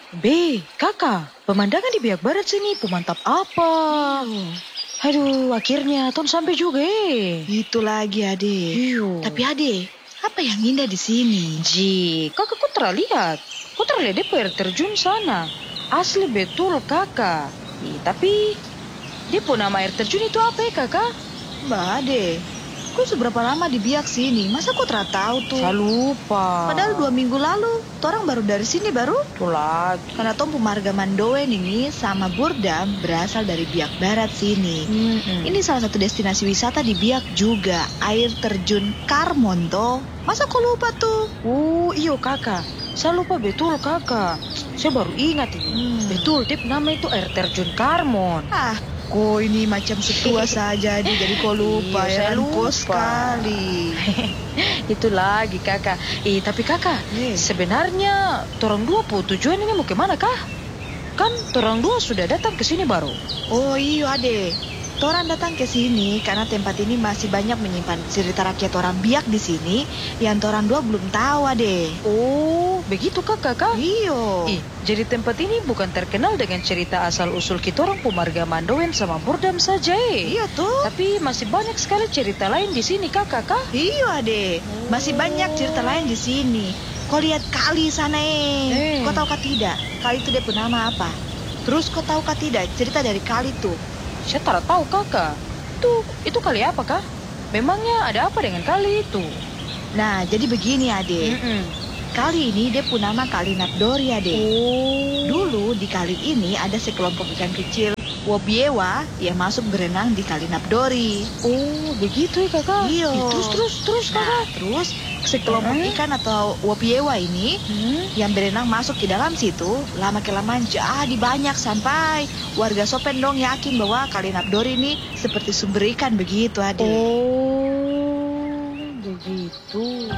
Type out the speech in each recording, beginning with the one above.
Kakak, pemandangan di biak barat sini pemantap apa? Aduh, akhirnya Ton sampai juga Itu lagi Ade. Iyo. Tapi Ade, apa yang indah di sini? Kakak kok terlihat? Kok terlihat DP air terjun sana? Asli betul kakak. Tapi dia pun nama air terjun itu apa ya kakak? Mbak Ade, kau seberapa lama di biak sini? Masa kau tak tahu tuh? Saya lupa. Padahal 2 minggu lalu, torang baru dari sini baru. Tuh lagi. Karena Tom Pemarga Mandowen ini sama Burdam berasal dari biak barat sini. Ini salah satu destinasi wisata di biak juga, air terjun Karmon toh. Masa kau lupa tuh? Iyo kakak. Saya lupa betul kakak. Saya baru ingat ini. Betul, Dep, nama itu air terjun Karmon. Kau ini macam setua saja jadi kau lupa. Iya, saya lupa sekali. Itu lagi kakak. Tapi kakak, sebenarnya torang dua tujuan ini mau kemana kah? Kan torang dua sudah datang ke sini baru. Oh iya Ade, torang datang ke sini karena tempat ini masih banyak menyimpan cerita rakyat orang biak di sini yang torang dua belum tahu Ade. Oh, begitu kakak? Iyo. Jadi tempat ini bukan terkenal dengan cerita asal-usul kitorang Pemarga Mandowen sama Burdam saja Iya tuh. Tapi masih banyak sekali cerita lain di sini kakak. Iyo Ade, masih banyak cerita lain di sini. Kau lihat kali sana Kau tahu kah tidak? Kali itu dia bernama apa? Terus kau tahu kah tidak cerita dari kali itu? Saya tak tahu kakak. Itu kali apa kah? Memangnya ada apa dengan kali itu? Nah, jadi begini Ade. Kali ini dia pun nama Kali Napdori Ade. Dulu di kali ini ada sekelompok ikan kecil Wobiewa yang masuk berenang di Kali Napdori. Oh, begitu ya kakak? Iya. Terus kakak? Nah, terus sekelompok ikan atau Wobiewa ini yang berenang masuk ke dalam situ, lama-kelamaan jadi banyak sampai warga Sopendong yakin bahwa Kali Napdori ini seperti sumber ikan begitu Ade. Oh, begitu.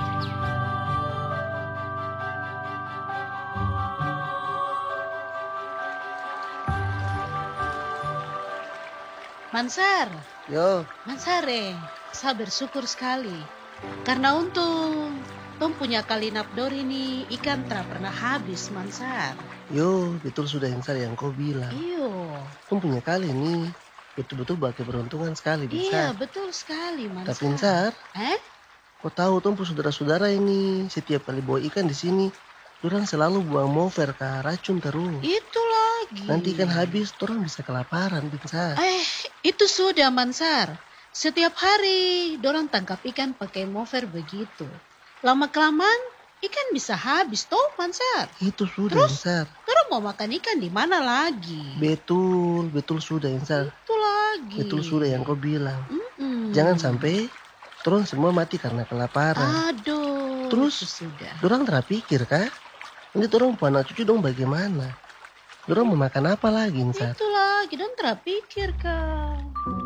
Mansar. Yo. Mansare, saya bersyukur sekali. Karena untung Tom punya Kali Napdori ini ikan tak pernah habis, Mansar. Yo, betul sudah yang kau bilang. Iyo. Tom punya kali ini betul-betul berkeberuntungan sekali, Iya, betul sekali, Mansar. Tapi Insar, kau tahu Tom saudara-saudara ini setiap kali bawa ikan di sini, dorang selalu buang mover ke racun terus. Itu lagi. Nanti kan habis, dorang bisa kelaparan, Insar. Itu sudah, Mansar. Setiap hari dorang tangkap ikan pakai mover begitu. Lama-kelamaan ikan bisa habis toh, Mansar. Itu sudah, Terus, Insar. dorang mau makan ikan di mana lagi? Betul sudah, Insar. Itu lagi. Betul sudah yang kau bilang. Jangan sampai dorang semua mati karena kelaparan. Aduh. Terus, sudah. Dorang terpikir kah? Nanti dorang punya anak cucu dong bagaimana? Dorang mau makan apa lagi, Insar? Itu lagi, dorang terpikir kah?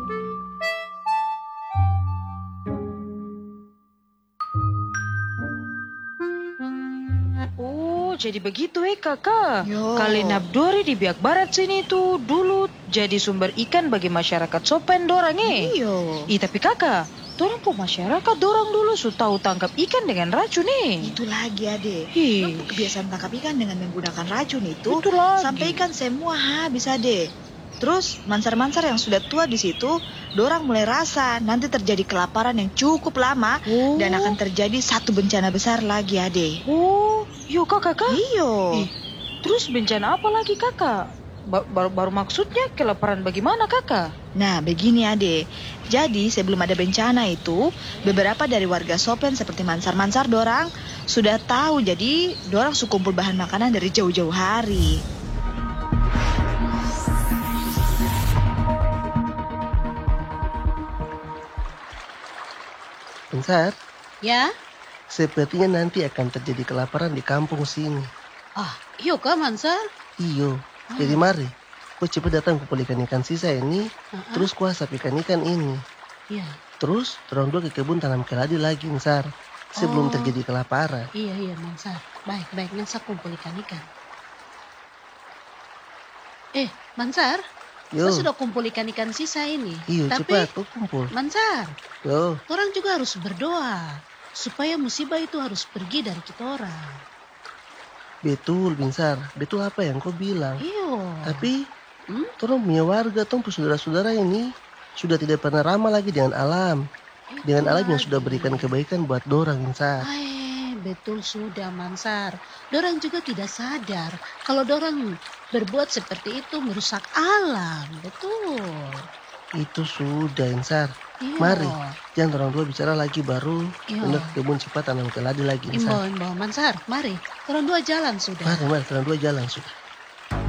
Jadi begitu kakak. Yo. Kali Napdori di biak barat sini tuh dulu jadi sumber ikan bagi masyarakat Sopen dorang Iyo. tapi kakak, dorang pun masyarakat dorang dulu su tahu tangkap ikan dengan racun Itu lagi Ade. Ih. Kebiasaan tangkap ikan dengan menggunakan racun itu Itu lagi. sampai ikan semua habis Ade. Terus mansar-mansar yang sudah tua di situ, dorang mulai rasa nanti terjadi kelaparan yang cukup lama dan akan terjadi satu bencana besar lagi Ade. Yo kakak. Iyo. Terus bencana apa lagi kakak? Baru maksudnya kelaparan bagaimana kakak? Nah begini Ade, jadi sebelum ada bencana itu, beberapa dari warga Sopen seperti mansar-mansar dorang sudah tahu, jadi dorang su kumpul bahan makanan dari jauh-jauh hari. Insar, Ya? sepertinya nanti akan terjadi kelaparan di kampung sini. Iyo kah, Mansar? Iyo, jadi mari, kau cepat datang kumpul ikan-ikan sisa ini, terus kuasap ikan-ikan ini. Iya. Terus, dorong dua ke kebun tanam keladi lagi, Insar, sebelum terjadi kelaparan. Iya, Mansar. Baik, nanti saya kumpul ikan-ikan. Mansar, Yo. kau sudah kumpul ikan-ikan sisa ini. Iyo, Tapi, cepat, kau kumpul. Mansar, Yo, orang juga harus berdoa supaya musibah itu harus pergi dari kita orang. Betul, Binsar. Betul apa yang kau bilang. Iyo. Tapi, Hmm? tolong punya warga, tong pu saudara-saudara ini sudah tidak pernah ramah lagi dengan alam. Dengan Itu alam yang sudah lagi. berikan kebaikan buat dorang, Binsar. Betul sudah Mansar. Dorang juga tidak sadar kalau dorang berbuat seperti itu merusak alam. Betul. Itu sudah, Binsar. Iya. Mari, jangan orang tua bicara lagi baru. Iya. Pindah ke kebun cepat tanam keladi lagi, Binsar. Imbau, Mansar. Mari. Orang dua jalan sudah. Mari, orang dua jalan sudah.